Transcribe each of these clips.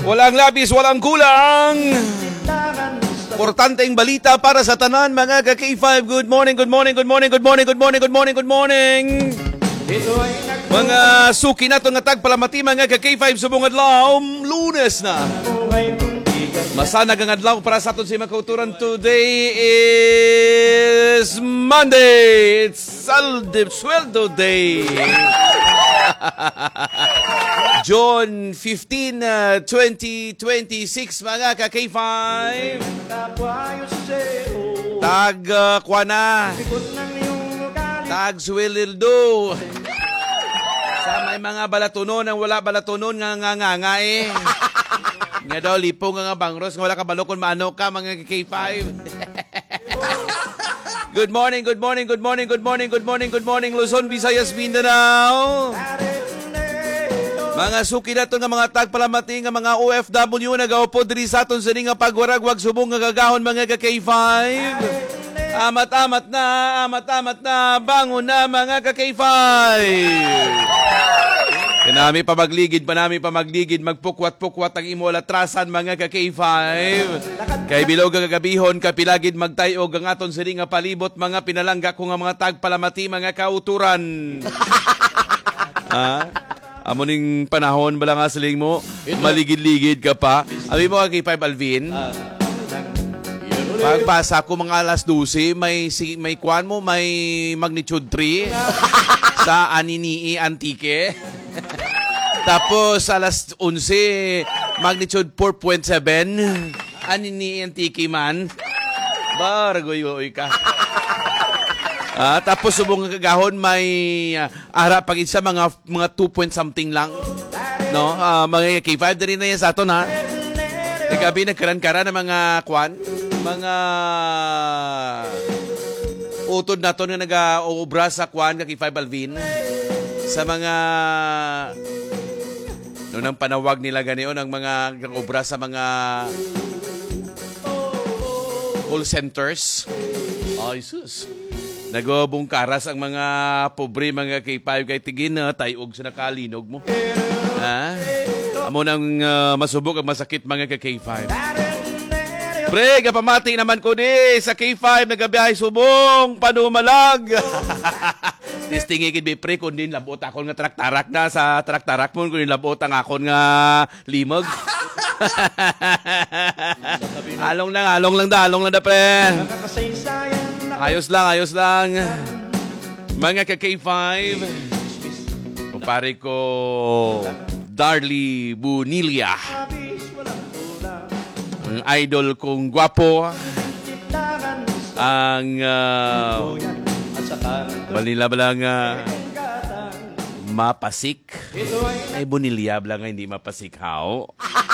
Walang labis, walang kulang. Importanteng balita para sa tanan mga ka-K5. Good morning, good morning, good morning, good morning, good morning, good morning, good morning. Mga suki na itong tagpalamati mga ka-K5 subong adlaw, Lunes na. Masanag ang adlaw para sa aton si makauturan. Today is Monday. It's Sweldo Day. June 15, 2026 mga ka-K5. Tag Kwana. Tag Sweldo. Sa may mga balatunon ang wala balatunon nga eh. Nga daw lipong nga bangros nga wala ka balokon maano ka mga K5. Good morning, good morning, good morning, good morning, good morning, good morning Luzon, Visayas, Mindanao. Mga suki nato nga mga tagpalamati nga mga OFW nagaupo diri sa aton sa nga pagwaragwag subong nga gagahon mga K5. Amat-amat na, bangon na mga ka-K5. Kanami pa magligid, magpukwat-pukwat ang imo latrasan mga ka-K5. Kay bilog ang gagabihon, kapilagid magtayog ang aton siri nga palibot mga pinalangga ko nga mga tagpalamati mga kauturan. Amo ning panahon bala nga siling mo, maligid-ligid ka pa. Abi mo ka K5 Alvin? Pagbasa ko mga alas 12, may kuan mo, may magnitude 3 sa Anini Antique. Tapos alas 11, magnitude 4.7 Anini Antique man. Baragoy ka. Tapos subong kagahon may ara pag isa mga 2 point something lang. No, mga K5 din na yan sa aton ha. Nagabi nagkaran-karan ng mga kuan, mga utod na to na nag-uubra sa kuan kay K5 Alvin sa mga noon ang panawag nila ganiyon ang mga nag-uubra sa mga call centers. Ay sus, nagobungkaras ang mga pobre mga K5 kay tigin na tayog sa nakalinog mo. Amo nang masubok ang masakit mga ka-K5. Pre, kapamati naman ko di sa K5 nagabiyahe subong panumalag. Tistingigid bi pre kun din labot akon nga traktarak na sa traktarak mo kun din labot ang akon nga limog. Along lang da pre. Ayos lang. Mga ka-K5. Kumpare ko Darly Bunilia, ang idol kong gwapo, ang balila balang mapasik. Ay Bunilia balang hindi mapasik how.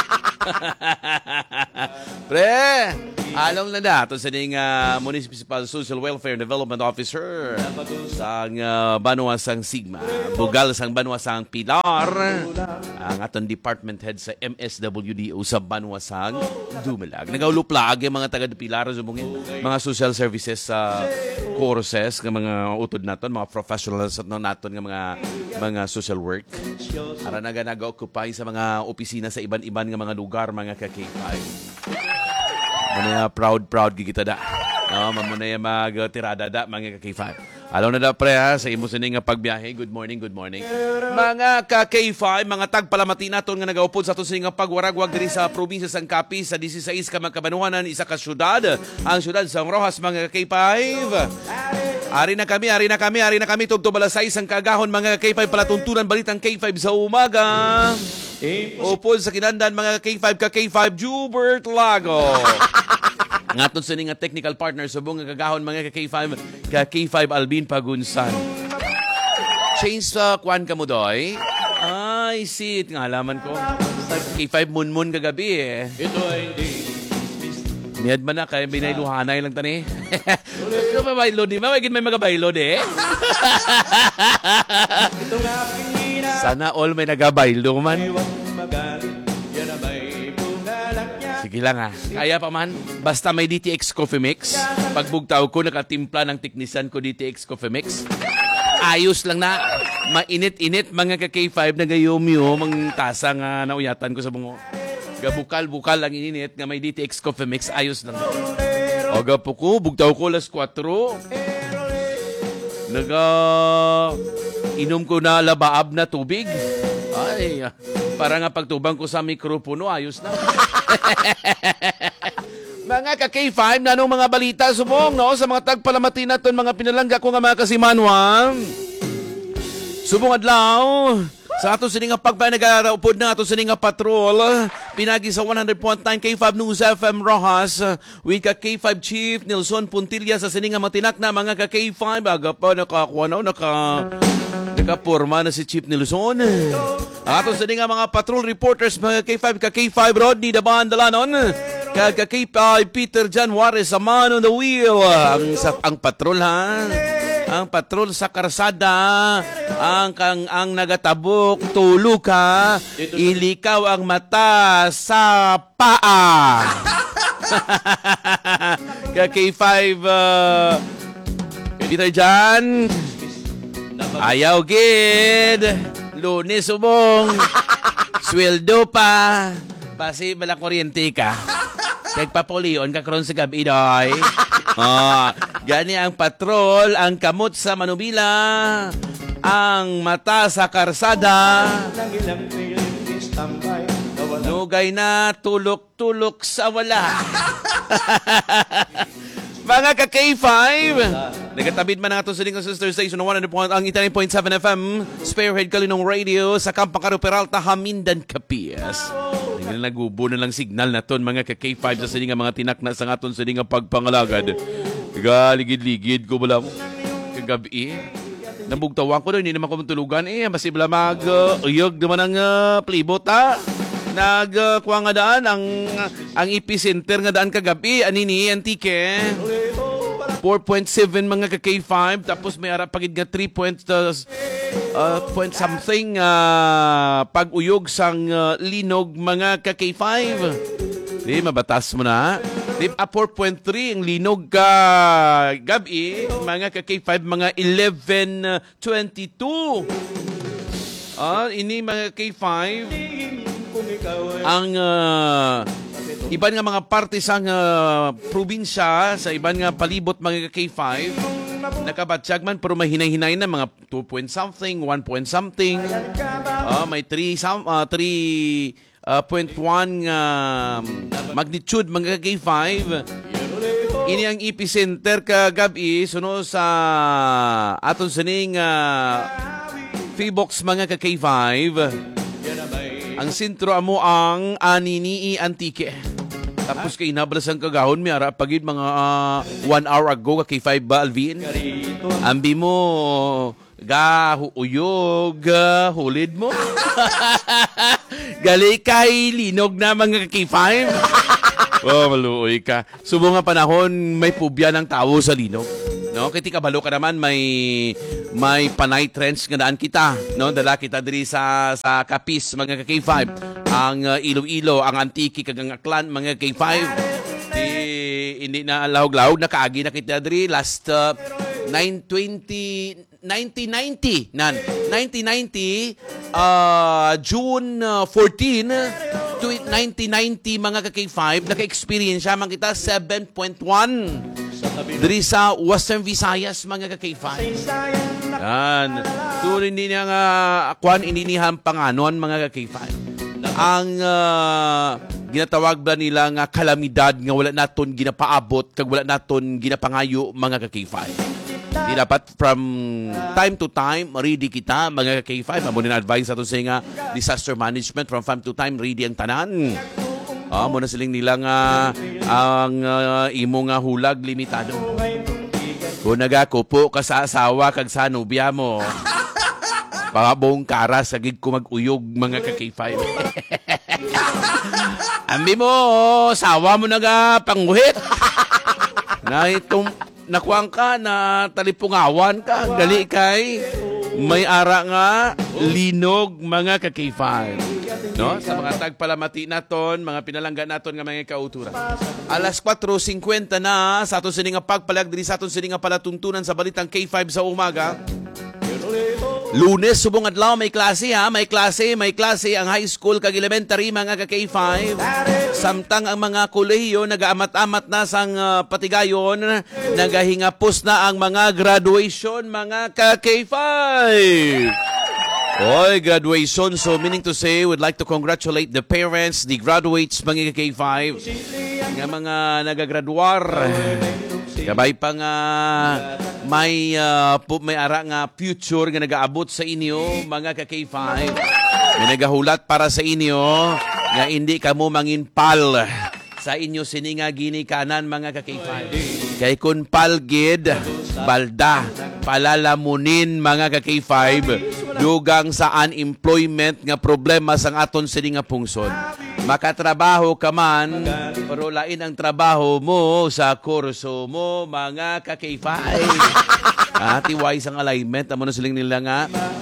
Pre, along na dato sa ning Municipal Social Welfare Development Officer sa Banuasang Sigma, bugal sang Banuasang Pilar, ang aton department head sa MSWDO sa Banuasang Dumalag. Nagauluplag yung mga taga-Pilar mga social services sa courses ng mga utod naton, mga professionals naton ng mga social work. Para nag-occupy sa mga opisina sa iban-iban ng mga lugar mga ka-K5. Muna proud gigita da. No, muna mag-tirada da mga ka-K5. Alaw na da pre ha, sa imo sining nga pagbiyahe. Good morning. Mga ka-K5, mga tagpalamati naton nga nagaupod sa aton sining nga pagwaragwag diri sa probinsya sang Capiz sa 16 ka magkabanuanan isa ka syudad, ang syudad sang Rojas mga ka-K5. Ari na kami tugtog balas sa isang kagahon mga K5 palatuntunan balitang K5 sa umaga. Upod sa kinandan mga K5 ka-K5 Jubert Lago. Ngaton sa nga technical partner subong nga kagahon mga ka-K5 Alvin Pagunsan. Change sa kwan ka mo doy. Ay, sit nga alaman ko. K5 munmun kagabi eh. Ito ay hindi. Niyad man na, kaya binayluhanay lang tani. Ito mabaylo di, mawagin may magabaylo di. Sana all may nagabaylo man. Sige lang ha. Kaya pa man, basta may DTX Coffee Mix. Pagbugtaw ko, nakatimpla ng teknisan ko DTX Coffee Mix. Ayos lang na. Mainit-init mga ka-K5 na gayom-yom ang tasa nga nauyatan ko sa bungo. Gabukal-bukal ang ininit nga may DTX Coffee Mix. Ayos lang. O gapo ko, bugtaw ko las 4. Inom ko na labaab na tubig. Ay, para nga pagtubang ko sa mikropono, ayos na. Mga ka-K5, nanong mga balita subong, no? Sa mga tagpalamati naton, mga pinalangga ko nga mga kasimanwa. Subong adlaw. Sa ato sining nga pagpanagaraupod na ato sining nga patrol, pinagi sa 100.9 K5 News FM Rojas, with ka K5 Chief Nelson Puntilla sa sining nga matinak na mga ka K5, aga pa nakakuha na, nakaporma na si Chief Nelson. Ato sining nga mga patrol reporters, mga K5, ka K5 Rodney Daban Dalanon, ka K5 Peter Jan Juarez, a man on the wheel. Ang patrol ha. Ang patrol sa karsada, ang nagatabok, tulo ka, ilikaw ang mata sa paa. K5, Peter Jan, ayaw gid, Lunes subong, sweldo pa, basi balang kuryente ka. Nagpapulion ka karon sa gabi doy. Gani ang patrol, ang kamot sa Manubila, ang mata sa karsada, nugay na tulok-tulok sa wala. Mga ka-K5, nagatabid man nato sa Lincoln Sister Station ng 100 ang 89.7 FM, Spearhead Kalinong Radio sa Kampang Caro Peralta, Hamindan, Capias. Nagubo na lang signal na ton mga ka-K5 sa sining mga tinakna sa aton sining pagpangalagad. Galigid-ligid ko bala mo kagabi. Nabugtawan ko doon, hindi naman ko matulugan basi bala uyog naman ang playbot nagkuha nga daan ang epicenter nga daan kagabi anini antike 4.7 mga ka-K5 tapos may arap pagid nga 3 point something pag-uyog sang linog mga ka-K5. Di mabatas mo na. Di 4.3 ang linog ka gabi mga ka-K5 mga 11:22. Ini mga K5 ang iban nga mga parte sang probinsya sa iban nga palibot mga K5 nakabatsyag man pero mahinay-hinay na mga 2 point something, 1 point something. May 3.1 magnitude mga K5. Ini ang epicenter kagabi suno sa aton sining P-box mga ka-K5. Ang sentro amo ang Anini Antique. Tapos kay nablas ang kagahon mi ara pagid mga 1 hour ago ka K5 ba Alvin. Ambi mo uyog hulid mo. Gali kay linog na mga K5. Maluoy ka. Subo nga panahon may pubya ng tao sa linog. No, kiti kabalo ka naman may panay trends nga daan kita, no? Dala kita diri sa Kapis mga K5, ang Iloilo, ang Antique kag ang Aklan mga K5. Hindi na lahog-lahog na kaagi na kita diri last 1990 June 14 1990 mga ka-K5 naka-experience man kita 7.1 diri sa Western Visayas mga ka-K5. Yan. So, hindi niya nga akuan, ininihan panganon mga ka-K5. Ang ginatawag ba nila nga kalamidad nga wala naton ginapaabot kag wala naton ginapangayo mga ka-K5. Di dapat from time to time ready kita mga ka-K5. Amo na advice ato sa nga disaster management from time to time ready ang tanan. Muna siling nila nga ang imo nga hulag limitado. Kung nagakupo ka sa asawa kag sa nobya mo, pangabong kara sa gig ko mag-uyog mga ka-K5. Ambi mo, sawa mo panguhit. Na itong nakuang ka na talipungawan ka, gali kay may ara nga linog mga ka-K5. No? Sa mga tagpalamati naton, mga pinalangga naton nga mga kautura. Alas 4:50 na sa aton sining nga pagpalag diri sa aton sining nga palatuntunan sa balitang K5 sa umaga. Lunes, subong adlaw, may klase ha, may klase ang high school kag elementary mga ka K5. Samtang ang mga kolehiyo nagaamat-amat na sang patigayon, nagahingapos na ang mga graduation mga ka K5. Oy, graduation. So meaning to say, we'd like to congratulate the parents, the graduates mga ka K5, nga mga nagagraduar. Kabay pa nga may ara nga future nga nagaabot sa inyo mga ka K5. May nagahulat para sa inyo nga hindi kamo manginpal sa inyo sininga ginikanan mga ka K5. Kay kun palgid balda palalamunin mga ka K5 dugang sa unemployment nga problema sang aton sininga pungsod. Makatrabaho ka man, pero lain ang trabaho mo sa kurso mo, mga ka-K5. Tiwai sang alignment, amo na siling nila nga.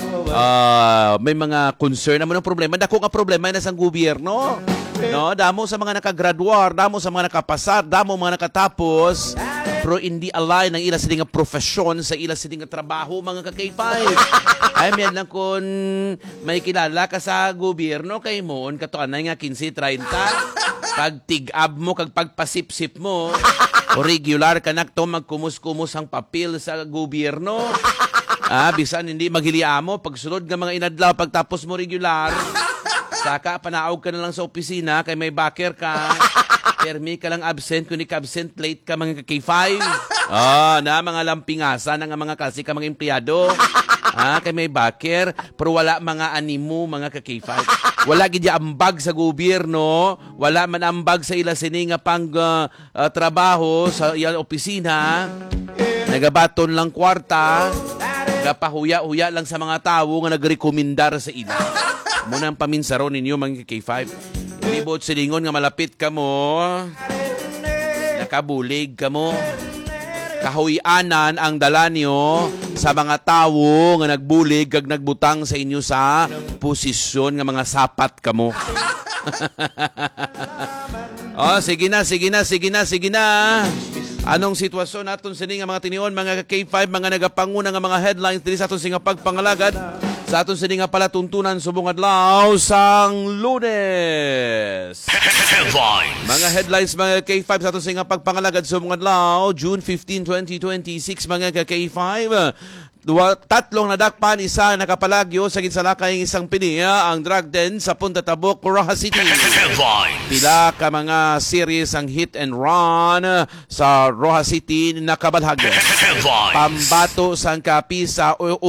May mga concern, amo ng problema. Dako nga problema na sang gobyerno. No? Damo sa mga nakagraduar, damo sa mga nakapasar, damo mga nakatapos, pero hindi align ang ila sining nga profesyon sa ila sining nga trabaho, mga ka-K5. Ay, yan lang kung may kilala ka sa gobyerno, kay mo, kato anay nga 15-30, pag tig-ab mo, kag pagpasip-sip mo, o regular ka na to, magkumus-kumus ang papel sa gobyerno. Bisan hindi maghiliamo, pagsunod ng mga inadlaw, pagtapos mo regular, saka panaog ka na lang sa opisina, kay may backer ka, permi ka lang absent, kung absent late ka mga K5. Na mga lampingasa ng mga kasi ka mga empleyado. Kay may backer, pero wala mga animo, mga ka-K5. Wala gid ambag sa gobyerno, wala man ambag sa ila sininga pang trabaho sa iyang opisina. Nagabaton lang kwarta, nagapahuya-huya lang sa mga tao nga nagrekomendar sa ila. Muna ang paminsaro ninyo, mga K5. Libot silingon nga malapit ka mo, nakabulig ka mo, kahuyanan ang dala nyo sa mga tao nga nagbulig kag nagbutang sa inyo sa posisyon nga mga sapat kamo. Sige na. Anong sitwasyon naton sini nga mga tinion, mga K5, mga nagapanguna nga mga headlines diri sa aton singa pagpangalagad sa aton sini nga palatuntunan subong adlaw sang Lunes. Mga headlines mga K5 sa aton singa pagpangalagad subong adlaw June 15, 2026 mga K5. Tatlong nadakpan, isa nakapalagyo sa ginsalakay isang piniya ang drug den sa Punta Tabok, Rojas City. Pila ka mga series ang hit and run sa Rojas City nakabalhag. Pambato sang kapi sa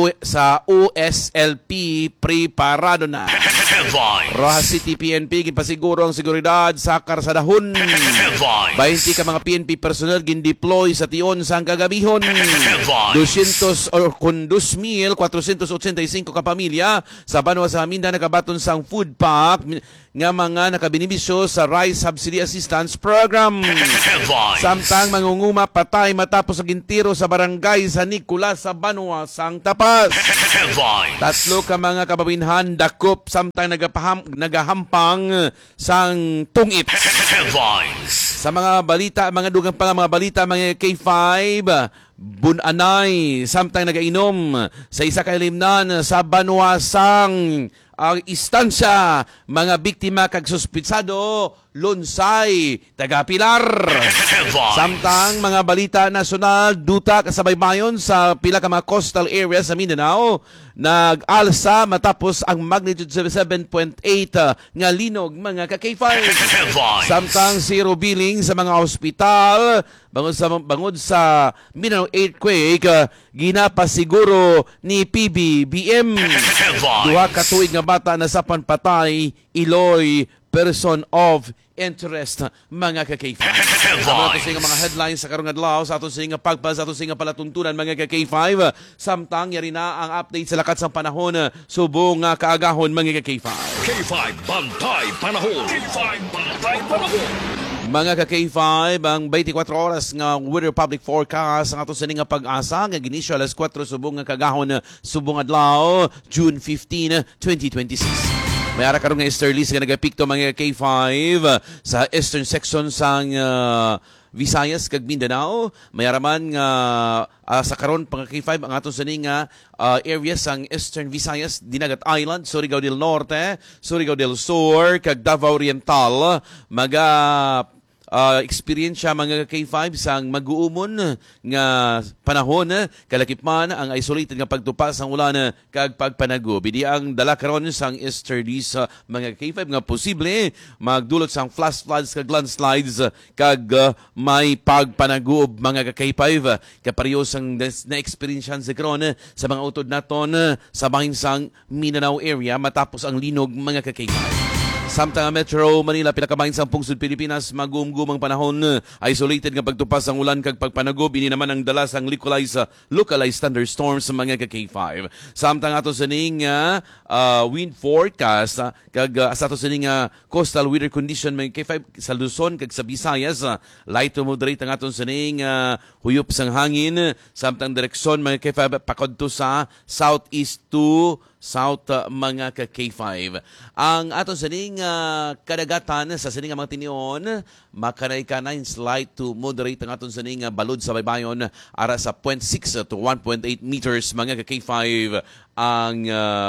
USLP preparado na. Rojas City PNP gipasiguro ang seguridad sa karsadahon. 20 ka mga PNP personnel gindeploy sa tion sang kagabihon. 200 or 2,485 ka pamilya sa Banwa sa Aminda nakabaton sang food pack nga mga nakabinibisyo sa Rice Subsidy Assistance Program. Samtang mangunguma patay matapos ang gintiro sa barangay sa Nicolas sa Banwa sang Tapas. Tatlo ka mga kababinhan dakop samtang nagahampang sang tungit. Sa mga balita, mga dugang pa mga balita, mga K5, Bunanay, samtang nagainom sa isa ka limnan sa Banwasang istansya, mga biktima kag suspitsado, Lunsay, Tagapilar. Samtang mga balita nasyonal, duta kasabay mayon sa pila ka mga coastal areas sa Mindanao, nag-alsa matapos ang magnitude 7.8 nga linog mga ka-K5. Samtang zero billing sa mga ospital, bangod sa Mindanao earthquake, ginapasiguro ni PBBM. Duha ka tuig nga bata na sa panpatay, Iloy, person of interest mga ka-K5. Ano ito sa mga headlines sa karong adlaw sa aton sa pagpas sa aton sa palatuntunan mga ka-K5. Samtang yari na ang update sa lakat sa panahon subong kaagahon mga ka-K5. K5 Bantay Panahon. K5 Bantay Panahon. Mga ka-K5, ang 24 oras nga weather public forecast ang ato sa nga pag-asa nga ginisyo alas 4 subong nga kagahon subong adlaw June 15, 2026. May ara karon nga easterlies nga nagapikto mga K5 sa eastern section sang Visayas kag Mindanao. Mayaraman nga sa karon pang K5 ang aton saning areas sang Eastern Visayas, Dinagat Island, Surigao del Norte, Surigao del Sur, kag Davao Oriental. Experience siya mga K5 sang mag-uumon nga panahon kalakip man ang isolated nga pagtupa sang ulan kag pagpanago. Bidi ang dala karon sang easterlies mga K5 nga posible magdulot sang flash floods kag landslides kag may pagpanago mga K5 kapareho sang na-experience sa karon sa mga utod naton sa bahin sang Mindanao area matapos ang linog mga K5. Samtang Metro Manila, pinakamain sa pungsod Pilipinas, magumgumang panahon, isolated nga pagtupas ang ulan kag pagpanagob, ini naman ang dalas ang localized thunderstorms sa mga K5. Samtang ato sa ning wind forecast, kag sa ato sa ning coastal weather condition mga K5 sa Luzon kag sa Visayas, light to moderate ang aton sa ning huyop sang hangin, samtang direksyon mga K5 pakadto sa southeast to south mga ka-K5. Ang ato sa ning kadagatan sa sining mga tinion, makanay-kanay slight to moderate ang aton sa ning balod sa baybayon ara sa 0.6 to 1.8 meters mga ka-K5 ang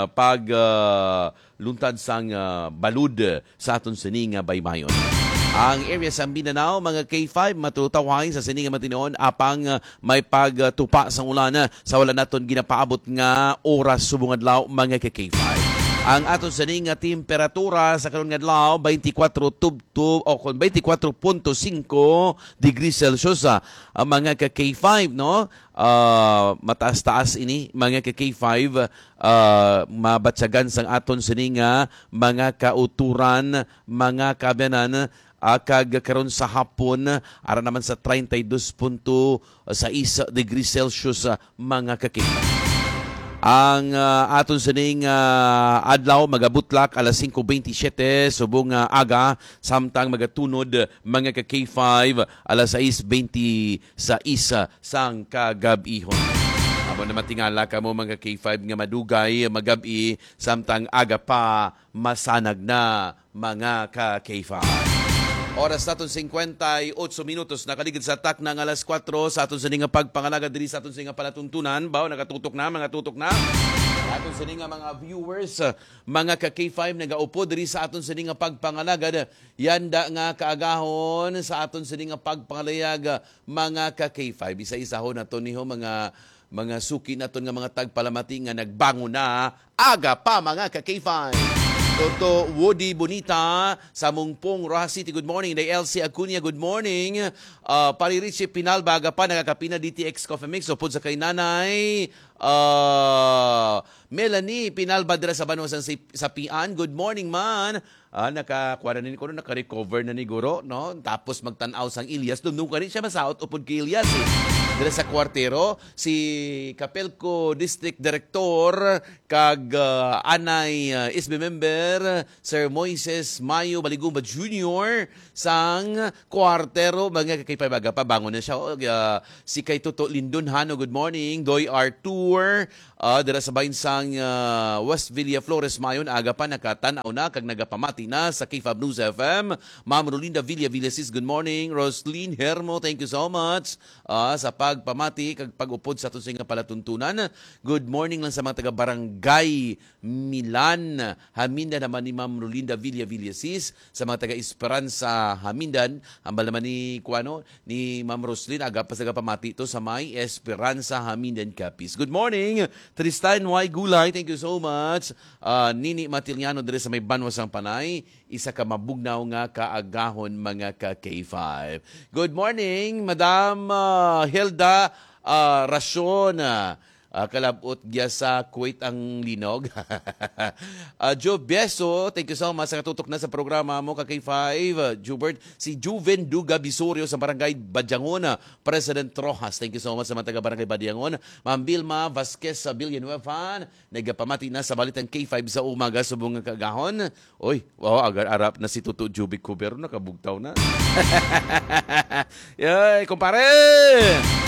luntad sang balud sa aton sa ning baybayon. Ang area sa Mindanao, mga K5, matutawahin sa sining matinoon apang may pagtupa sa ulan sa wala naton ginapaabot nga oras subong adlaw mga K5. Ang aton sa ning temperatura sa karon nga adlaw 24.5 degrees Celsius ang mga K5 no. Mataas-taas ini mga K5 mabatsagan sang aton sa ning mga kauturan, mga kabanan kag karon sa hapon ara naman sa 32.6 degrees Celsius mga K5. Ang aton sining adlaw magabutlak alas 5:27 subong aga samtang magatunod mga K5 alas 6:26 sang kagabihon. Amo na matingala kamo mga K5 nga madugay magabi samtang aga pa masanag na mga K5. Oras naton 58 minutos nakaligid sa tak ng alas 4 sa aton sining pagpangalaga diri sa aton sining palatuntunan. Bawo nakatutok na mga tutok na. Aton sining mga viewers, mga ka-K5 nagaupo diri sa aton sining pagpangalaga. Yanda nga kaagahon sa aton sining pagpangalayag mga ka-K5. Isa-isa ho naton niho mga suki naton nga mga tagpalamati nga nagbango na aga pa mga ka-K5. Toto Woody Bonita sa Mungpong, Rojas City, good morning. Day LC Acuña, good morning. Pari Richie Pinalbaga pa, nakakapina DTX Coffee Mix. Upod sa kay nanay. Melanie Pinalba dira sa Banuasan sa Pian, good morning man. Nakakuha na ko naka-recover na ni Guro, no? Tapos magtanaw sang Ilyas. Doon ka rin siya masaot upod kay Ilyas. Dira sa kwartero, si Capelco District Director kag Anay SB member Sir Moises Mayo Baligumba Jr. sang kwartero mga kakaipabaga pa bangon na siya. Si kay Toto Lindon Hano, good morning. Doy Artur dira sa bahinsang West Villa Flores Mayon aga pa nakatanaw na kag nagapamati na sa K5 News FM. Ma'am Rolinda Villasis, good morning. Roslyn Hermo, thank you so much sa pagpamati kag pag-upod sa aton sa palatuntunan. Good morning lang sa mga taga Barangay Milan Hamindan naman ni Ma'am Rolinda Villasis, sa mga taga Esperanza Hamindan hambal naman ni ni Ma'am Roslyn aga pa sa pamati ito sa may Esperanza Hamindan Capiz. Good morning Tristan Y. Gulay, thank you so much. Nini Matiliano dire sa may Banwasang Panay, isa ka mabugnaw nga kaagahon mga ka-K5. Good morning, Madam Hilda Rason. Kalabot gya sa Kuwait ang linog. Joe Beso, thank you so much sa katutok na sa programa mo, K5. Jubert, si Juven Duga Bisorio sa Barangay Badyangon. President Rojas, thank you so much sa mga taga Barangay Badyangon. Ma'am Vilma Vasquez sa Villanueva, nagpamati na sa balitang K5 sa umaga subong kagahon. Oy, wow, agar-arap na si Tuto Jubic Cooper, nakabugtaw na. Yay, kumpare!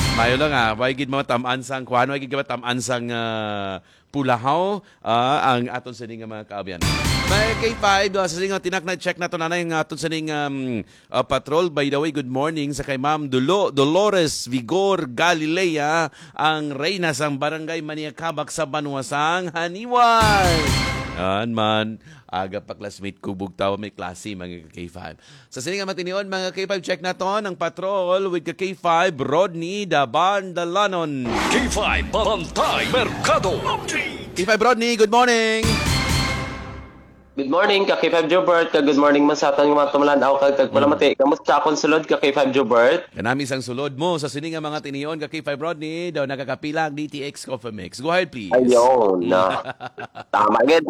Mayo lang why gid mga tamaan sang kuano, why gid mga tamaan sang pulahaw ang aton sa nga mga kaabyan. May K5 sa sining tinak na check nato na yung aton sa patrol. By the way, good morning sa kay Ma'am Dolores Vigor Galilea, ang reyna sang barangay Maniacabak sa Banuasang Haniway. Yan man, aga pa classmate ko bugtaw may klase mga K5. Sa sining matinion mga K5, check na to ng patrol with K5 Rodney Daban Dalanon. K5 Bantay Mercado. K5 Rodney, good morning. Good morning, K5 Jobert. Good morning man sa aton mga tumulanaw kag tagpalamati. Kamusta akong sulod, K5 Jobert? Kanami sang sulod mo sa sining mga tinion K5 Rodney daw nakakapilang DTX Coffee Mix. Go ahead please. Ayun, tama gid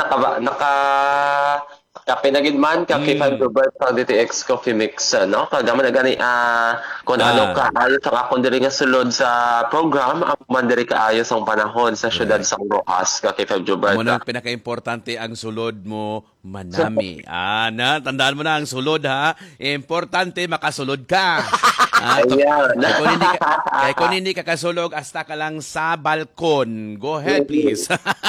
kapinagid man K5 Jobert sa DTX Coffee Mix, no? Kagama na gani kung ano kaayo sa akong diri nga sulod sa program, ang man diri kaayo sang panahon sa syudad sang Rojas, K5 Jobert. Muna pinaka-importante ang sulod mo manami. Tandaan mo na ang sulod ha. Importante makasulod ka. Ayan. Kung hindi ka kasulog, hasta ka lang sa balkon. Go ahead please.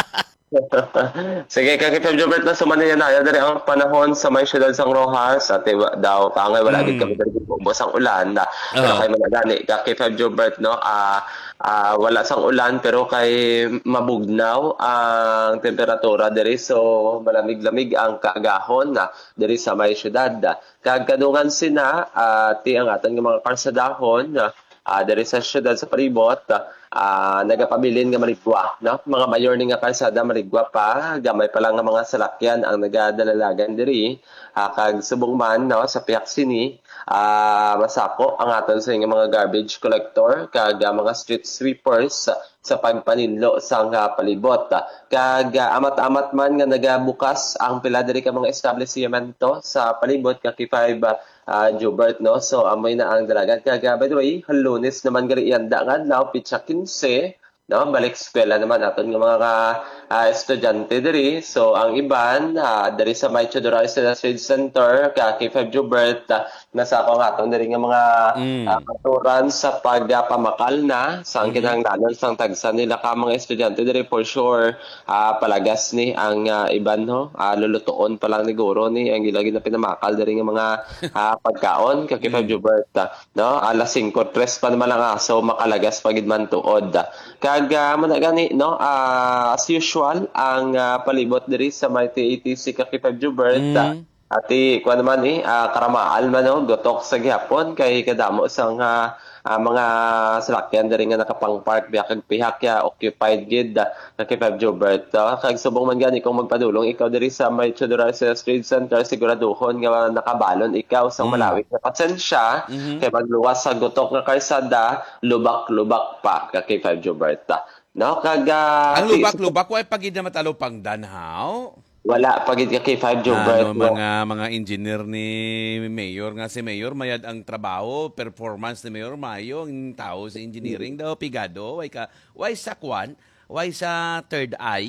Sige, K5 Jobert na sumaniyan na. Dari ang panahon sa may syudad sang Rojas at daw kangay wala gid kami dari bubos ang ulan pero kay managani K5 Jobert, no? Wala sang ulan pero kay mabugnaw ang temperatura diri, so malamig-lamig ang kaagahon diri sa may syudad. Kag kadungan sina ti ang atan nga mga karsadahon diri sa syudad sa palibot nagapabilin nga marigwa, no? Mga mayor ni nga kalsada marigwa pa, gamay pa lang nga mga salakyan ang nagadalalagan diri kag subong man, no, sa piyak sini masako ang aton sa mga garbage collector kag mga street sweepers sa pagpaninlo sang palibot. Kag amat-amat man nga nagabukas ang pila diri ka mga establishmento sa palibot K5 Jobert, no? So amoy na ang dalagan. Kag by the way, Lunes naman gari iyanda nga adlaw pitsa 15, no? Balik eskwela naman aton nga mga estudyante diri. So ang iban diri sa May Chodora Trade Center K5 Jobert nasa ako nga aton diri nga mga paturan sa pagpamakal na sa ang kinahanglanon sang tagsa nila ka mga estudyante diri. For sure palagas ni ang iban, no? Lulutuon pa lang ni guro ni ang gilagi na pinamakal diri nga mga pagkaon K5 Jobert, no? Alas 5:03 pa naman lang so makalagas pagid man tuod. Kag man gani, no? As usual ang palibot diri sa may TATC K5 Jobert ati kuan naman karamaan man, no? Gotok sa gihapon kay kadamo sang mga salakyan diri nga nakapang-park biya kag pihak occupied gid K5 Jobert. Kag subong man gani kung magpadulong ikaw diri sa may Chodora Trade Center, siguraduhon nga nakabalon ikaw sang malawig na pasensya kay magluwas sa gotok nga kalsada, lubak-lubak pa K5 Jobert. No, kag ang lubak-lubak way pagid na matalo pang danhaw. Wala pagid K5 Jobert. Mga engineer ni Mayor nga si Mayor mayad ang trabaho, performance ni Mayor mayo ang tao sa engineering daw pigado why sa kwan, why sa third eye.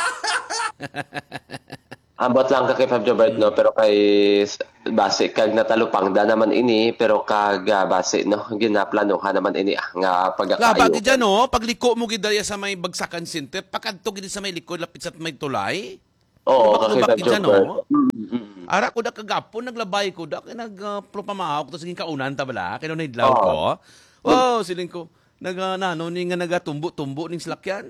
Ambot lang K5 Jobert, no, pero kay base kag natalupangda naman ini pero kag base, no, ginaplanuhan naman ini nga pagkakayo. Bakit dyan, no? Pagliko mo gid sa may Bagsakan Center, pakadto gid sa may likod lapit sa may tulay. Oo, K5 Jobert. Ara ko da kagapon naglabay ko da kay nagpropamahawak to sige kaunan ta bala kay nay idlaw ko. Oh, siling ko naganano ni nga nagatumbo-tumbo ning salakyan.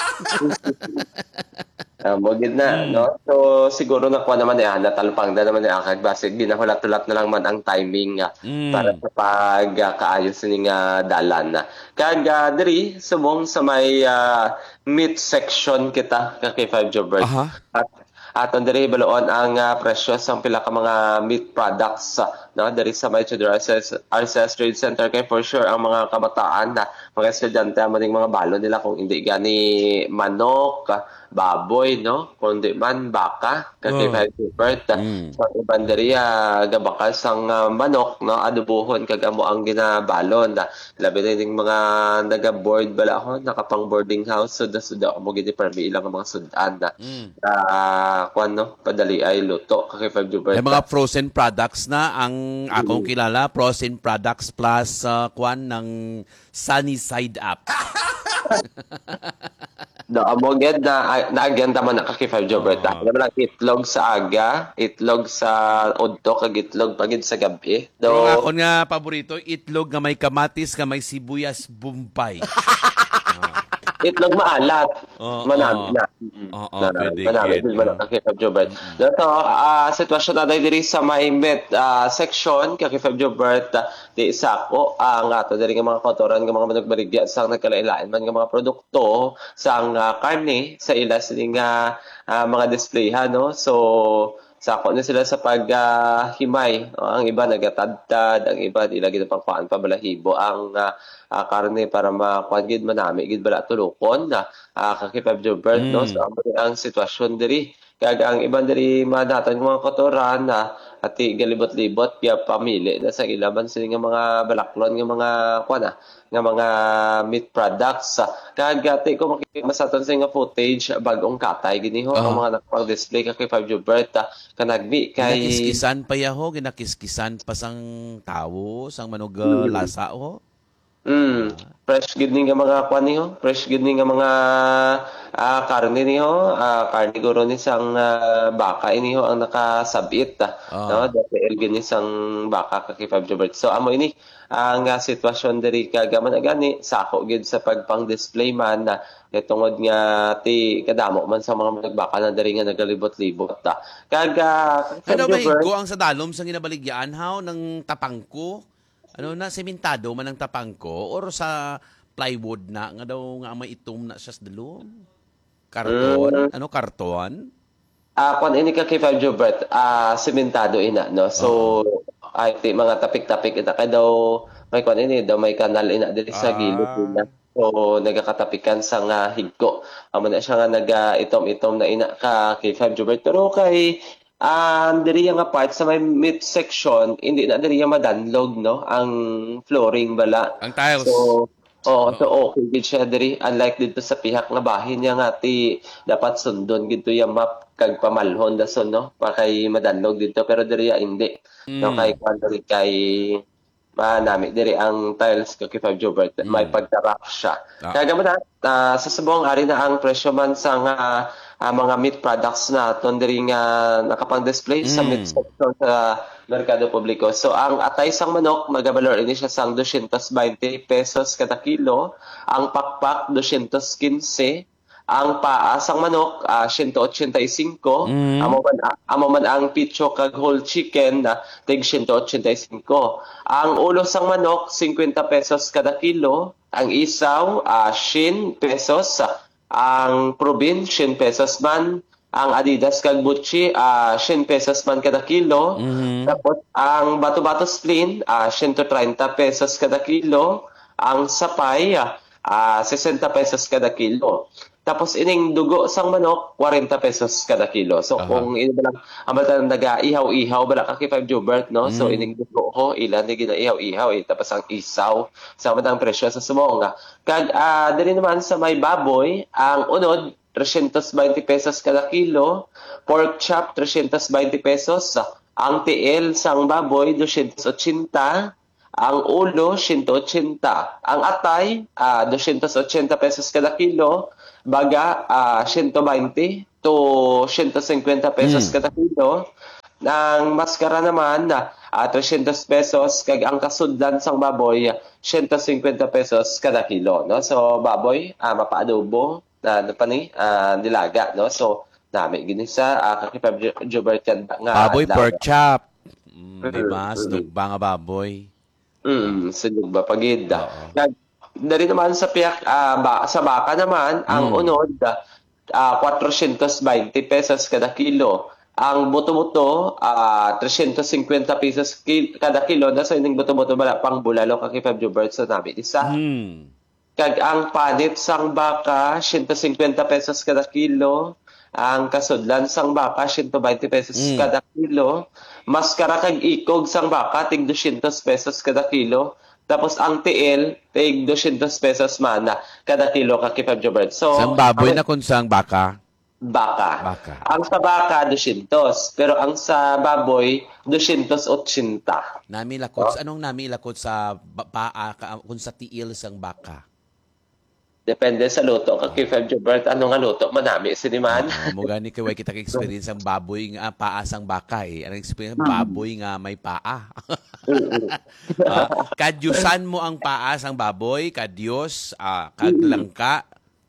Mogid na, no? So siguro nakuha naman natalpangda naman kag base ginahulat-hulat na lang man ang timing para sa pagkaayos ning dalan. Kag diri subong sa may meat section kita K5 Jobert. Aton diri baloon ang presyo sa pila ka mga meat products, no, diri sa may Chodora RCS Trade Center kay for sure ang mga kabataan mga estudyante maning mga balon nila kung hindi gani manok, baboy, no, kundi man baka K5 Jobert. Sa iban diri gabakal sang manok, no, adubuhon kag amo ang ginabalon labi na ning mga naga-board bala ako nakapang boarding house so mo gid permi ilang mga sudan kuan, no, padali ay luto K5 Jobert. May mga frozen products na ang akong kilala, Prosin Products plus kwan ng Sunny Side Up. Amo gid na naagyan man na kaki 5 Jobert. Alam lang itlog sa aga, itlog sa udto kag itlog pagid sa gabi. Pero nga ako nga paborito, itlog nga may kamatis, nga may sibuyas, bumpay. Itlog maalat. Manami na. Manami man kaki 5 Jobert. Dato sitwasyon na diri sa may met section kaki 5 Jobert di sako ang ato diri nga mga kotoran nga mga manugbaligya sa nagkalailain man nga mga produkto sang karne sa ila sining mga display no. So sako na sila sa paghimay. Ang iba nagatadtad, ang iba dila gid pangkuan pa balahibo ang karne para makuan gid manami gid bala tulokon na kaki 5 Jobert no. So ang sitwasyon diri kag ang iban diri madatan mga kotoran ati galibot-libot kaya pamili na sa ilaban sila nga mga balaklon nga mga kuan nga mga meat products kag ati ko masaton sa nga footage bagong katay gini ho ang mga nakapag-display kay 5 Jobert kanagbi kay ginakiskisan pa yaho, ginakiskisan pa sang tawo sang manog lasa ho. Fresh gid ni nga mga kuan niyo, fresh gid ni nga mga karne niyo, karne guro ni sang baka iniho ang nakasabit no, dati gini sang baka kay 5 Jobert. So amo ini ang sitwasyon diri kagaman gani sako gid sa pagpang-display man tungod nga ti kadamo man sa mga nagbaka na diri nga nagalibot-libot kag ano ba go ang sa dalom sang ginabaligyan haw ng tapangko. Ano na, sementado man ang tapangko or sa plywood na nga daw nga may itom na siya sa dalom? Karton? Ano, karton? Kung ini ka kay 5 Jobert, sementado ina, no? So, ay mga tapik-tapik ina kay daw may kung ini daw may kanal ina diri sa gilid ina. So, nagakatapikan sa nga higko. Amo na siya nga naga-itom-itom na ina ka kay 5 Jobert. Pero kay diri nga part sa may mid section hindi na diri madanlog no ang flooring bala ang tiles so okay gid siya diri unlike dito sa pihak nga bahin niya nga ti dapat sundon gid to yung map kag pamalhon da son no pa kay madanlog dito pero diri hindi no kay diri kay manami diri ang tiles kay 5 Jobert may pagka-rough siya kaya man sa subong ari na ang presyo man sa mga meat products na diri nga nakapang-display sa meat section sa merkado publiko. So ang atay sang manok magabalor ini siya sang 220 pesos kada kilo, ang pakpak 215, ang paa sang manok 185, amo man ang picho kag whole chicken na tig 185. Ang ulo sang manok 50 pesos kada kilo, ang isaw 100 pesos, ang Probin 100 pesos man, ang Adidas kag Gucci 100 pesos man kada kilo. Tapos ang bato-bato spleen 130 pesos kada kilo, ang sapay 60 pesos kada kilo. Tapos ining dugo sang manok 40 pesos kada kilo. So kung ini ba lang amatan naga-ihaw-ihaw bala ka kay 5 Jobert no. So ining dugo ko ilan ni gina-ihaw-ihaw tapos ang isaw sa matang presyo sa sumong. Kag diri naman sa may baboy ang unod 320 pesos kada kilo, pork chop 320 pesos, ang tiil sang baboy 280, ang ulo 180, ang atay 280 pesos kada kilo, baga 120 to 150 pesos kada kilo. Ang maskara naman 300 pesos kag ang kasudlan sang baboy 150 pesos kada kilo no. So baboy mapaadobo ano pa ni nilaga no. So nami gini sa kaki 5 Jobert nga baboy pork chop. Diba? Sinugba nga baboy. Sinugba pagid. Dari naman sa piyak sa baka naman ang unod 420 pesos kada kilo. Ang buto-buto 350 pesos kada kilo na sa ining buto-buto bala pang bulalo kaki 5 Jobert sa nabi isa. Kag ang panit sang baka 150 pesos kada kilo, ang kasudlan sang baka 120 pesos kada kilo, maskara kag ikog sang baka tig 200 pesos kada kilo. Tapos ang tiil, tig 200 pesos man kada kilo kaki 5 Jobert. So, sang baboy na kun sang baka? Baka. Baka. Ang sa baka, 200. Pero ang sa baboy, 280. Nami lakot, anong nami lakot sa paa kung sa tiil sang baka? Depende sa luto. Kay Feb Jobert, ano nga luto? Manami, siniman. Mo gani kay way kita ka experience ang baboy nga paa sang baka eh. Ang experience baboy nga may paa. Kadyusan mo ang paa sang baboy, kadyos, kaglangka,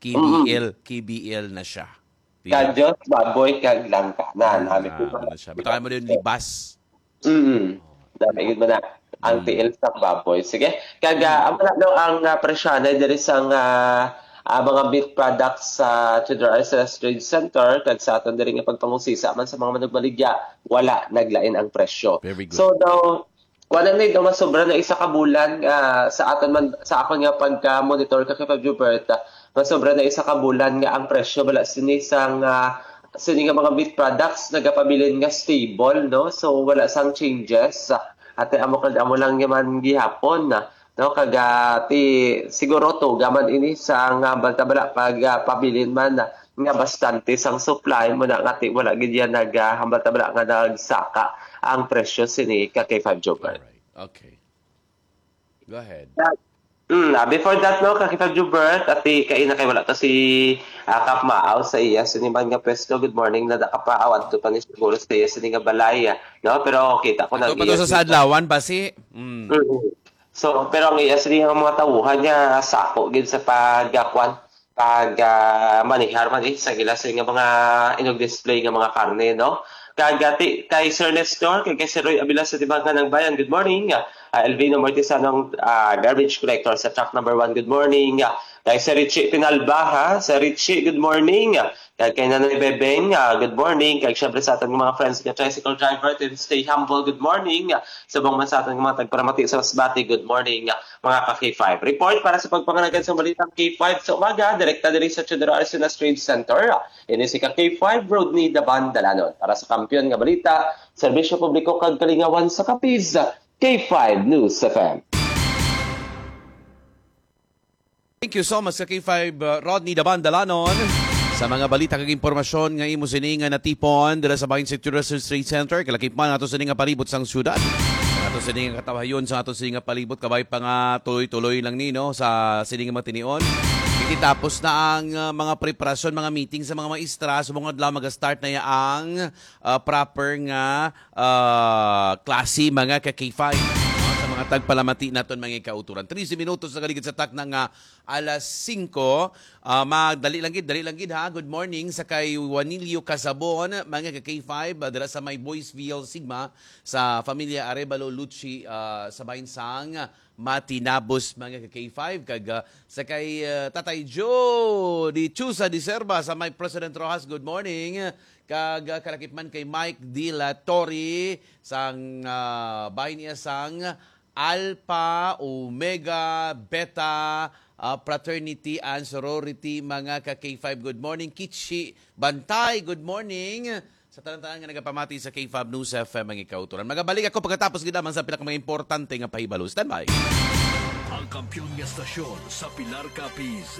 KBL na siya. Kadyos, baboy, kaglangka. Nami po ba? Ano siya? Bitaw mo din libas. Dami mo na ang tiil sa baboy. Sige. Ang presyon ay diri sang mga beef products sa Tudor Arcelas Trade Center kag sa aton diri nga pagpangusisa man sa mga manugbaligya, wala naglain ang presyo. Very good. So daw wala na daw masobra na isa ka bulan sa aton man sa akon nga pagka-monitor ka kay Jubert, masobra na isa ka bulan nga ang presyo wala sini sang sini nga mga beef products nagapabilin nga stable, no? So wala sang changes. Ate amo lang yaman gihapon na, no? Kagati siguro to gaman ini sa nga baltabala pag pabilin man nga bastante sang supply mo na ngati wala gid yan naghambaltabala nga nagsaka ang presyo sini ka kay 5 Jobert. Alright. Okay. Go ahead. Before that, no, kakita Jubert, at kain na kay wala to si Kap Maaw sa iya. Siniman nga pwesto, good morning, na nakapaawan to pa ni siguro sa iya, sini nga balay, no? Pero kita ko na Ito pa to sa Sadlawan, basi? So, pero ang iya, sini nga mga tawuhan niya, sako, gid sa pagkakwan, manihar man sa gila, sini nga mga inog-display nga mga karne, no? Kagati kay Sir Nestor, kay Sir Roy Abila sa Tibangan ng Bayan, good morning. Elvino Mortisanong garbage collector sa truck number 1, good morning. Kay Sir Richie Pinalbaha, Sir Richie, good morning. Kay Nanay Bebeng, good morning. Kay syempre sa ating mga friends nga tricycle driver, stay humble, good morning. Sa buong man sa ating mga tagparamati sa Masbati, good morning mga ka-K5. Report para sa pagpanganagan sa balitang K5 sa umaga, direkta diri sa Tudor Arcelas Trade Center. Ini si ka-K5 Rodney Daban Dalanon. Para sa kampiyon nga balita, serbisyo publiko kag kalingawan sa Capiz, K5 News FM. Thank you so much sa K5 Rodney Daban Dalanon. Sa mga balita kag impormasyon nga imo sininga natipon dira sa bahin sa Tudor Arcelas Trade Center, kalakip man ato sininga palibot sang syudad. Ato sininga katawayon sa ato sininga palibot kabay pa nga tuloy-tuloy lang nino sa sininga matinion. Tapos na ang mga preparasyon, mga meeting sa mga maestra. Sumungod lang mag-start na ang proper nga klase mga ka-K5. Sa mga tagpalamati naton mga kauturan. 13 minutos na kaligid sa tak ng alas 5. Dali lang gid ha. Good morning sa kay Juanilio Casabon, mga ka-K5 dala sa may Boysville Sigma sa Familia Arevalo Lucci sa Bainsang Matinabos mga ka-K5 kag sa kay Tatay Joe di Chusa di Serba sa may President Rojas, good morning. Kag kalakipman kay Mike De La Torre sang bahin niya sang Alpha Omega Beta Fraternity and Sorority mga ka-K5, good morning. Kitchi Bantay, good morning. Sa tanan-tanan nga nagapamati sa K5 News FM ang ikauturan. Magabalik ako pagkatapos gid lamang sa pinaka mga importante nga pahibalo. Stand by. Ang kampiyon nga stasyon sa Pilar Capiz,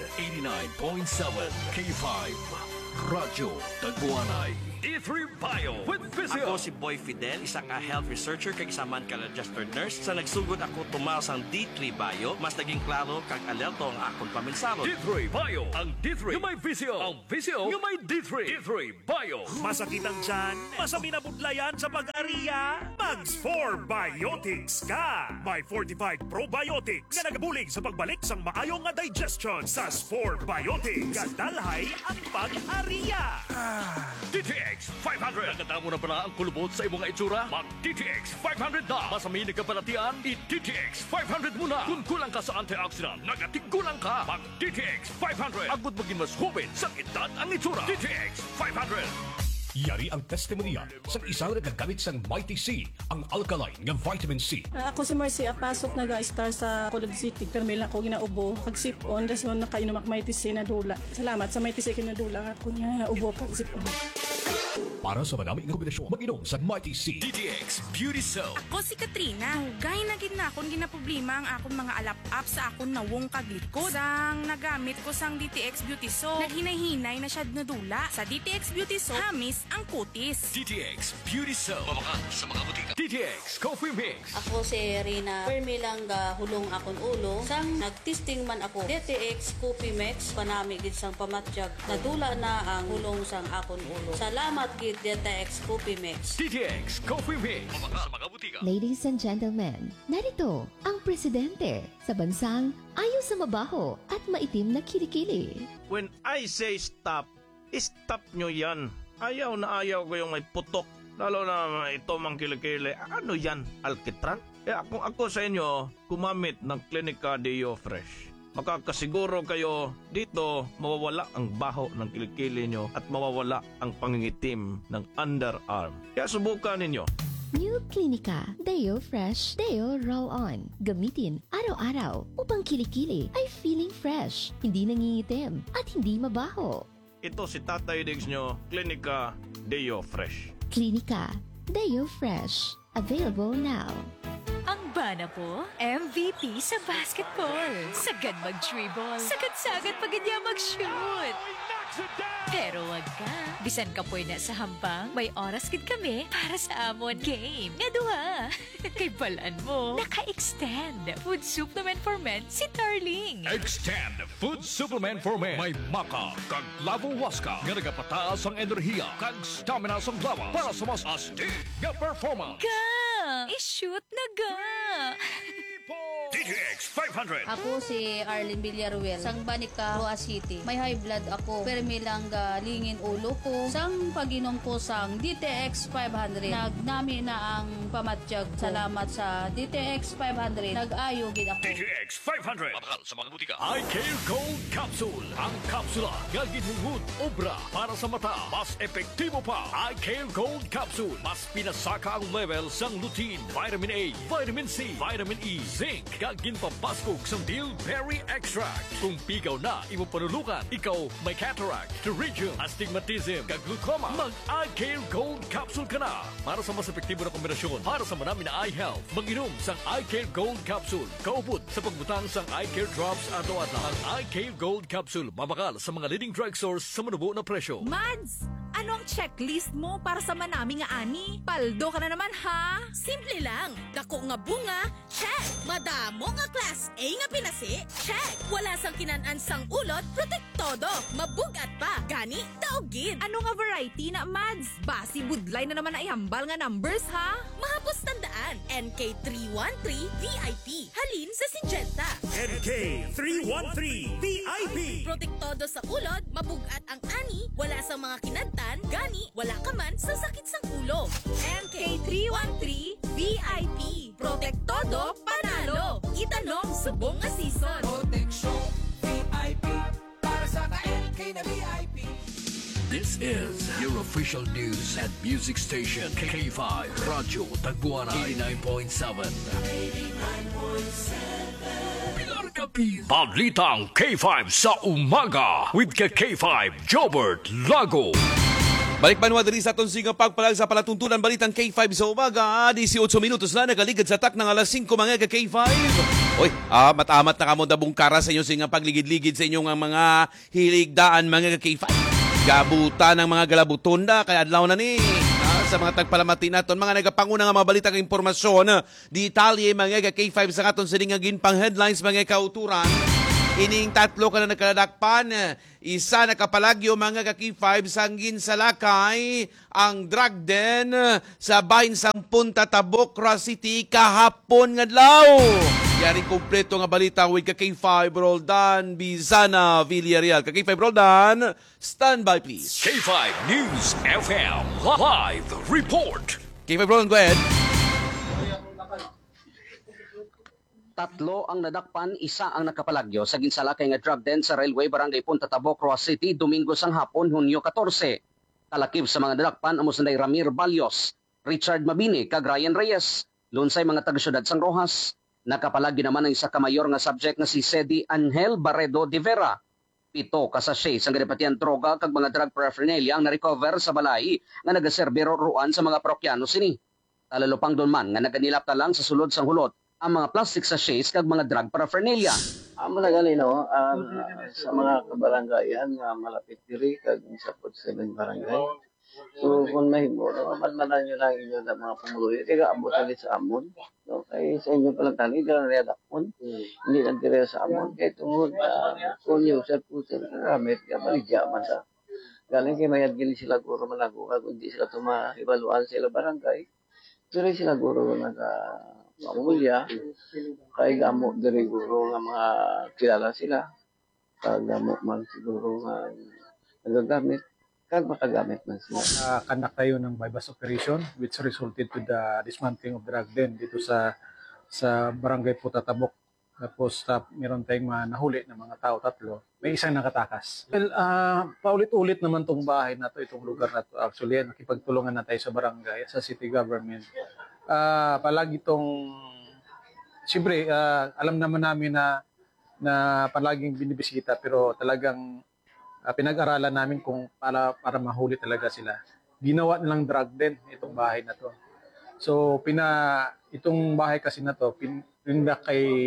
89.7 K5 Radyo Tagbuanay. D3 Bio with Physio. Ako si Boy Fidel, isang health researcher kag isa man ka registered nurse. Sa nagsugod ako tumaw sang D3 Bio, mas naging klaro kag alerto ang akong paminsalo. D3 Bio. Ang D3 yung may Physio. Ang Physio yung may D3. D3 Bio. Masakit ang tiyan, masami na budlayan sa pag-ariya. Mags 4 Biotics ka. May fortified probiotics nga nagabulig sa pagbalik sang maayong nga digestion. Sa 4 Biotics, kadalhay ang pag-ariya. DTX 500. Nagkatamo na pala ang kulubot sa imong itsura? Mag DTX 500 na. Masami nagkabalatian, i-DTX 500 muna. Kung kulang ka sa antioxidant, nagatigulang ka. Mag DTX 500. Agud maging mas hubit sa edad ang itsura. DTX 500. Yari ang testimonya sa isang nagagamit sa Mighty C, ang alkaline nga vitamin C. Ako si Marcy Apasok nag-star sa Colog City. Permil ako ginaubo. Pag-sip-on, das mo nakainumak Mighty C na dula. Salamat sa Mighty C kinadula. Ako niya ubo pag-sip-on. Para sa manami ng kombinasyon, mag-inom sa Mighty C. DTX Beauty Soap. Ako si Katrina. Hugay na gid na akong ginaproblema ang akong mga alap-up sa akong nawong kaglikod. Sang nagamit ko sang DTX Beauty Soap, naghinay-hinay na siya nadula. Sa DTX Beauty Soap, hamis ang kutis. DTX Beauty Soap. Mabaka sa mga butika. DTX Coffee Mix. Ako si Rina, permi lang hulong akong ulo. Sang nagtesting man ako, DTX Coffee Mix, panami gid sang pamatjag. Nadula na ang hulong sang akong ulo. Salamat gid DTX Coffee Mix. DTX Coffee Mix. Mabaka sa mga butika. Ladies and gentlemen, narito ang presidente sa bansang ayaw sa mabaho at maitim na kilikili. When I say stop, stop nyo yan. Ayaw na ayaw ko yung may putok. Lalo na ito mang kilikili. Ano yan? Alkitran? Kung ako sa inyo, gumamit ng Clinica Deo Fresh. Makakasiguro kayo dito mawawala ang baho ng kilikili nyo at mawawala ang pangingitim ng underarm. Kaya subukan ninyo. New Clinica Deo Fresh Deo Roll-On. Gamitin araw-araw upang kilikili ay feeling fresh, hindi nangingitim at hindi mabaho. Ito si Tatay Diggs nyo, Clinica Deo Fresh. Clinica Deo Fresh. Available now. Ang bana po, MVP sa basketball. Sagad mag-dribble. Sagad-sagad pag niya mag-shoot. Pero wag ka. Bisan ka po na sa hambang, may oras gid kami para sa amon game. Nga duha. Kay balaan mo, naka-extend. Food supplement for men si Darling. Extend Food Supplement for Men. May maka, kag lavo waska, nga nagapataas ang enerhiya, kag stamina sa lawas para sa mas astig nga performance. Ga! I-shoot na ga! DTX 500. Ako si Arlene Villaruel, sang Banica, Roa City. May high blood ako, permi lang lingin ulo ko. Sang pag-inom ko sang DTX 500, nagnami na ang pamatjag. Salamat sa DTX 500, nag-ayo gid ako. DTX 500. Mabakal sa mga butika. iCare Gold Capsule. Ang kapsula nga ginhungod obra para sa mata. Mas epektibo pa. iCare Gold Capsule. Mas pinasaka ang level sang lutein, vitamin A, vitamin C, vitamin E, zinc, kagin papaskog sa Bilberry Extract. Kung pigaw na imo panulukan, ikaw may cataract, pterygium, astigmatism, kag glaucoma, mag-iCare Gold Capsule ka na. Para sa mas epektibo na kombinasyon, para sa marami na eye health, mag-inom sang iCare Gold Capsule. Kaupot sa pagbutang sang iCare Drops ato-ato. Ang iCare Gold Capsule, mabakal sa mga leading drugstores sa manubo na presyo. Mads! Ano ang checklist mo para sa manami nga ani? Paldo ka na naman ha? Simple lang. Dako nga bunga, check. Madamo nga class A nga pinasi, check. Wala sang kinanan sang ulod, protektodo. Mabugat pa, gani, daogid. Ano nga variety na, Mads? Basi budlay na naman na ihambal nga numbers ha? Mahapos tandaan, NK313 VIP. Halin sa Syngenta. NK313 VIP. Protektodo sa ulod, mabugat ang ani, wala sa mga kinantan, gani, wala ka man sa sakit sang ulo. NK313 VIP. Protektodo, panalo. Itanong subong nga season. Protection VIP para sa ka-NK na VIP. This is your official news and music station, K5 Radyo Tagbuana 89.7. Balitang K5 sa umaga with K5 Jobert Lago. Balik pa diri sa atong sigang pagpalag sa palatuntunan balitang K5 sa umaga. 18 minutos na nagaligid sa tak ng alas 5 mga K5. Oy, matamat na kamo dabong kara sa inyo singa pagligid-ligid sa inyong mga hiligdaan mga K5. Gabuta ng mga galabutonda kaya adlaw na ni. Sa mga tagpalamati naton mga nagapanguna nga mga balitang impormasyon detalye mga K5 sa aton sa dingagin pang headlines mga kauturan. Ining tatlo ka na nakaladakpan, isa nakapalagyo mga K5 sanggin sa lakay, ang drug den sa bahin sang Punta Tabok, City kahapon nga adlaw. Yaring kompleto nga balita with K5 Roldan, Bizana, Villarreal. K5 Roldan, stand by please. K5 News FM Live Report. K5 Roldan, go ahead. Tatlo ang nadakpan, isa ang nakapalagyo sa ginsalakay nga drug den sa Railway Barangay Punta Tabok, Roa City, Domingo sang hapon, Hunyo 14. Kalakip sa mga nadakpan amo sanday Ramir Balyos, Richard Mabini, kag Ryan Reyes. Lunsay mga taga-syudad sang Rojas. Nakapalagyo naman ang isa ka mayor nga subject nga si Sedi Angel Barredo de Vera. Pito ka sachet sang ginapatian droga kag mga drug paraphernalia ang na-recover sa balay nga nagaserbero ruan sa mga parokyano sini. Talalupang doon man nga naganilapta lang sa sulod sang hulot ang mga plastic sachets kag mga drug paraphernalia. Amo na gali no, sa mga kabarangayan nga malapit diri kag sa 7 barangay. So kung mahimo, malmanan nyo lang inyo na mga pumuluyo, kaya abot ulit sa amon. No, kay sa inyo palang tani, dila na rin akon. Hindi lang dire sa amon. Kaya tungod, kung yung sa puso, karamit, kaya baligya man sa. Galing kay mayad gili sila guro malago, kag hindi sila tumahibaluan sa ilang barangay. Pero sila guro pamulya, kay gamot diri guro nga mga kilala sila. Kag gamot man siguro nga nagagamit. Kag makagamit man sila. Kanak tayo ng bypass operation which resulted to the dismantling of drug den dito sa barangay Putatabok. Tapos meron tayong nahuli ng mga tao, 3. May isang nakatakas. Well, paulit-ulit naman tong bahay na to, itong lugar na to. Actually, nakipagtulungan na tayo sa barangay, sa city government. Palagi itong, siyempre, alam naman namin na palaging binibisita pero talagang pinag-aralan namin kung para mahuli talaga sila. Ginawa nilang drug den itong bahay na to. So itong bahay kasi na to naprinda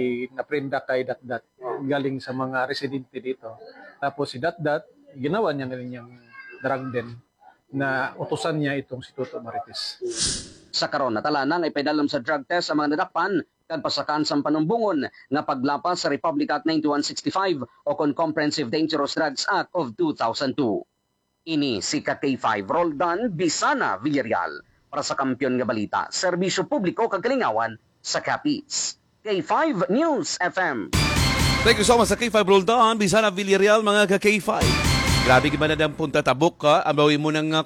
kay Datdat galing sa mga residente dito. Tapos si Datdat ginawa niya rin yung drug den na utusan niya itong si Toto Marites. Sa karon natalanang ay pedalam sa drug test ang mga nadakpan kag pasakan sa panumbungon nga paglapas sa Republic Act 9165 o kon Comprehensive Dangerous Drugs Act of 2002. Ini si K5 Roldan Bisana Villarreal para sa Kampiyon nga Balita, Serbisyo Publiko kag Kalingawan sa Capiz. K5 News FM. Thank you so much sa K5 Roldan Bisana Villarreal mga ka-K5. Grabe ka ba na ng punta tabok ka? Amawin mo ng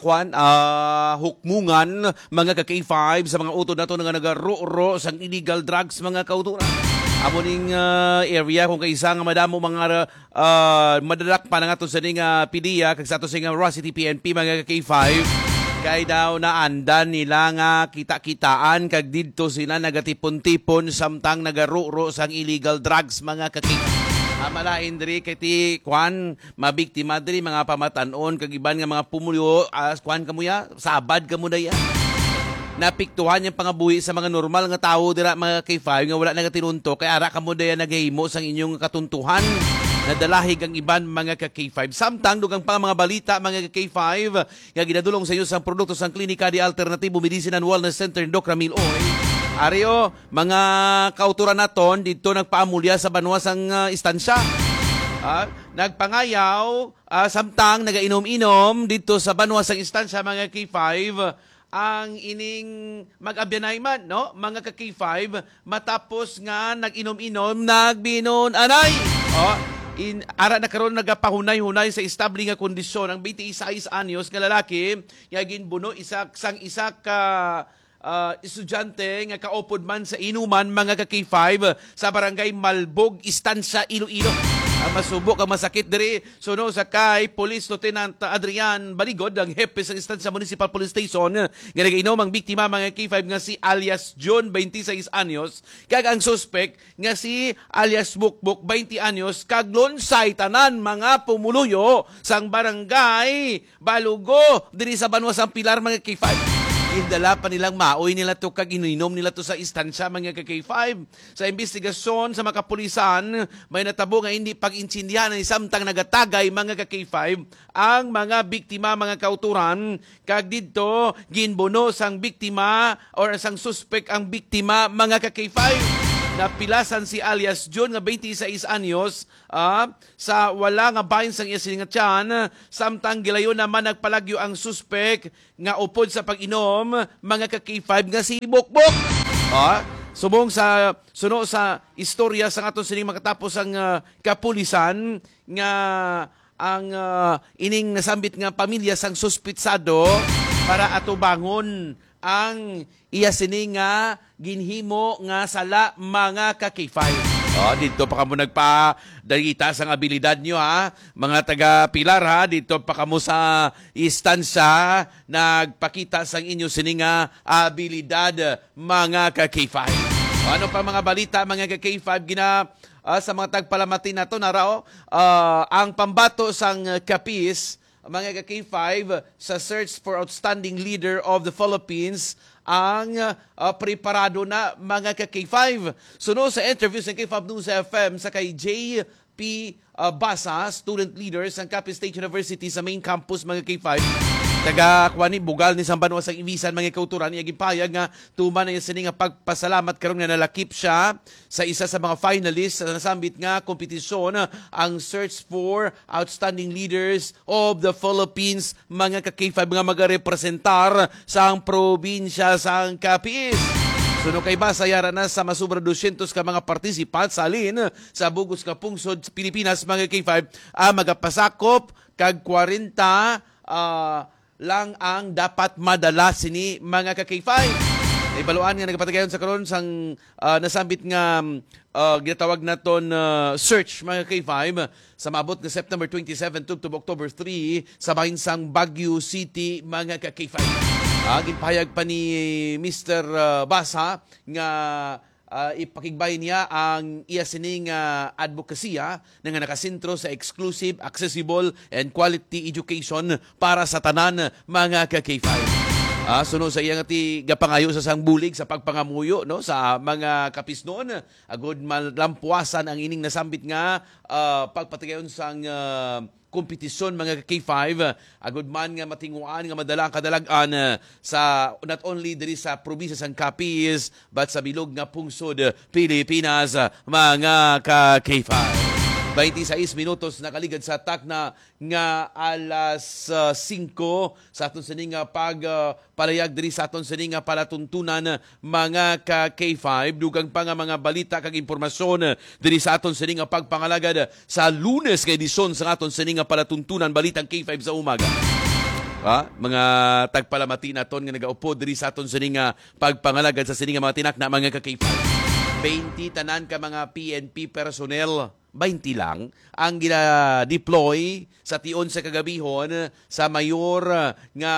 hukmungan mga ka-K5 sa mga utod na ito nga nagaro-ro sa illegal drugs mga kauturan. Amo ning area kung kaisa nga madamo mga madadak pa na nga ito sa ning PDEA kag sa ito sa Roa City PNP mga ka-K5. Kay daw na andan nila nga kita-kitaan kag didto sila nagatipon-tipon samtang nagaro-ro sa illegal drugs mga ka-K5. Malain diri kay ti kwan mabiktima diri mga pamatanon kag iban nga mga pumulyo kwan kamuya sabad kamo daya. Napiktuhan yung pangabuhi sa mga normal nga tao dira mga K5 nga wala nagatinunto kay ara kamo daya nagahimo sang inyong katuntuhan. Nadalahig ang iban mga ka-K5. Samtang dugang pa mga balita mga ka-K5 nga ginadulong sa iyo sa produkto sang Klinika di Alternatibo Medicine and Wellness Center Doc Ramil Oy. Ario, mga kauturan naton dito nagpaamulya sa banwasang istansya. Nagpangayaw, samtang nagainom-inom dito sa banwasang istansya mga K5 ang ining mag-abyanay man, no? Mga ka-K5 matapos nga nag-inom-inom, nagbinon anay. Ara na karon nagapahunay-hunay sa establi nga kondisyon ang 26 anyos nga lalaki nga ginbuno isa ka estudyante nga kaupod man sa inuman mga ka-K5 sa barangay Malbog, Istansa, Iloilo. Masubok ang masakit diri. Suno sa kay Police Lieutenant Adrian Baligod, ang hepe sa Istansa Municipal Police Station, nga nag-inom ang biktima mga K5 nga si alias John, 26 anyos, kag ang suspect nga si alias Bukbuk, 20 anyos, kag lonsay tanan mga pumuluyo sang barangay Balugo diri sa Banwasang Pilar mga K5. Indala pa nilang maoy nila to kag ininom nila to sa istansya mga ka-K5. Sa investigasyon sa mga kapulisan, may natabo nga hindi pag-insindihan ng samtang nagatagay mga ka-K5 ang mga biktima mga kauturan kag didto ginbuno sang biktima or sang suspect ang biktima mga ka-K5. Napilasan si alias John nga 26 anyos sa wala nga bahin sang iya nga tiyan samtang gilayon naman nagpalagyo ang suspect nga upod sa pag-inom mga ka-K5 nga si Bukbok. Subong sa suno sa istorya sa aton sining makatapos ang kapulisan nga ang ining nasambit nga pamilya sang suspitsado para atubangon ang iya sini nga ginhimo nga sala mga ka-K5. Dito pa kamo nagpa-dagita sang abilidad nyo mga taga-Pilar dito pa kamo sa istansya nagpakita sang inyo sini nga abilidad mga ka-K5. Ano pa mga balita mga ka-K5 sa mga tagpalamati nato narao ang pambato sang kapis mga ka-K5 sa search for outstanding leader of the Philippines ang preparado na mga ka-K5. Suno sa interview sa K5 News FM sa kay J.P. Basa, student leader sa Capiz State University sa main campus mga K5. Taga-kwani bugal ni Sambanwa sa imisan mga kauturan niya gipayag nga tuman na sini nga pagpasalamat karon nga nalakip siya sa isa sa mga finalists sa nasambit nga kompetisyon ang search for outstanding leaders of the Philippines mga ka-K5 nga magarepresentar sa ang probinsya sa Capiz. Suno kay Basayara na sa masubra 200 ka mga participants sa alin sa bugos ka pungsod Pilipinas mga K5 magapasakop kag 40 lang ang dapat madala sini mga ka-K5. Ibaluan nga nagpatagayon sa karon sang nasambit nga ginatawag naton search mga K5 sa maabot nga September 27 to October 3 sa bahinsang Baguio City mga ka-K5. Ginpahayag pa ni Mr. Basa nga ipakigbay niya ang iya sining advokasya na nga nakasentro sa exclusive, accessible, and quality education para sa tanan mga ka-K5. Suno sa iya nga ti gapangayo sa sangbulig sa pagpangamuyo no sa mga kapis noon agud malampuasan ang ining nasambit nga pagpatigayon sang kompetisyon mga K5 agud man nga matinguan nga madala ang kadalagan sa not only diri sa probinsya sang Capiz but sa bilog nga pungsod Pilipinas mga ka-K5. 26 minutos nakaligad sa atak na nga alas 5 sa aton sining pagpalayag diri sa aton sining palatuntunan mga ka-K5 dugang pa nga mga balita kag impormasyon diri sa aton sining pagpangalagad sa Lunes kay edisyon sa aton sining palatuntunan balitang K5 sa umaga. Mga tagpalamati naton nga nagaupo diri sa aton sining pagpangalagad sa sining mga tinakna mga ka-K5. 20 tanan ka mga PNP personnel 20 lang ang gina-deploy sa tion sa kagabihon sa mayor nga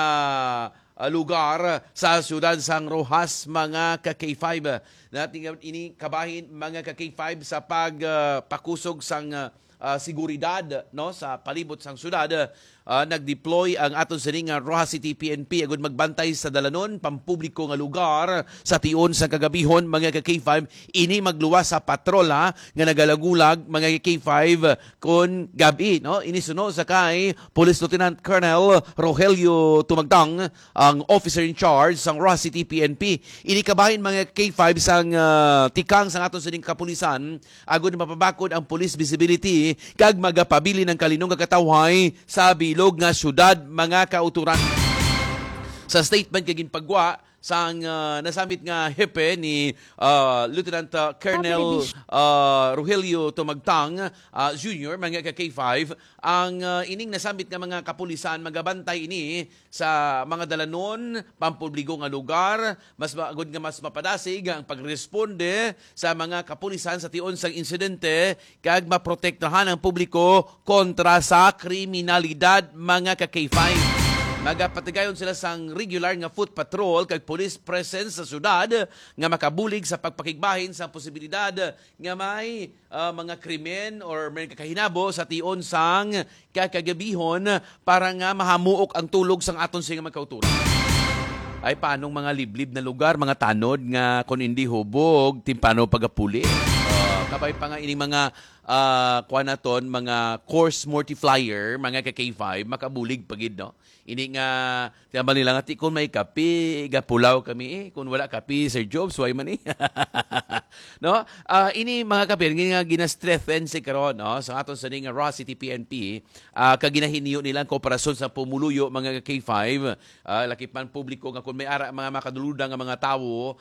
lugar sa siyudad sang Rojas mga ka-K5. Nating ini kabahin mga ka-K5 sa pagpakusog sang seguridad no sa palibot sang syudad. Nag-deploy ang aton sining Rojas City PNP agud magbantay sa dalanon pampubliko nga lugar sa tion sa kagabihon mga ka-K5 ini magluwas sa patrola nga nagalagulag mga ka-K5 kon gabi no ini suno sa kay Police Lieutenant Colonel Rogelio Tumagtang ang officer in charge sang Rojas City PNP ini kabahin mga K5 sang tikang sang aton sining kapulisan agud mapabakod ang police visibility kag magapabili ng kalinong kagatawhay sa bilog nga syudad mga kauturan. Sa statement kagin pagwa sang nasambit nga hepe ni Lieutenant Colonel Rogelio Tumagtang Jr. mga ka-K5 ang ining nasambit nga mga kapulisan magabantay ini sa mga dalanon pampubliko nga lugar mas agud nga mas mapadasig ang pagresponde sa mga kapulisan sa tion sang insidente kag maprotektahan ang publiko kontra sa kriminalidad mga ka-K5. Magapatigayon sila sang regular nga foot patrol kag police presence sa syudad nga makabulig sa pagpakigbahin sa posibilidad nga may mga krimen or may kakahinabo sa tion sang kakagabihon para nga mahamuok ang tulog sang aton sing magkauturan. Ay paanong mga liblib na lugar, mga tanod nga kung hindi hubog, timpano pagapuli. Kapay pa nga ining mga kuanaton, mga course multiplier, mga ka-K5, makabulig pagid, no? Ini nga, tiyamba nila nga, kung may kapi, gapulaw kami kung wala kapi, Sir Jobs, why man no? Ini mga kapi, nga gina-strengthen si karon no? Sa aton sa nga Rojas City PNP, kaginahiniyo nilang kooperasyon sa pumuluyo, mga K5, lakip man publiko nga kung may ara mga makaduludan nga mga tawo,